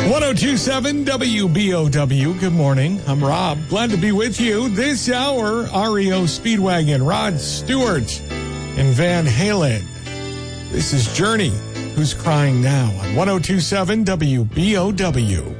1027 WBOW. Good morning. I'm Rob. Glad to be with you this hour. REO Speedwagon, Rod Stewart, and Van Halen. This is Journey, Who's Crying Now on 1027 WBOW.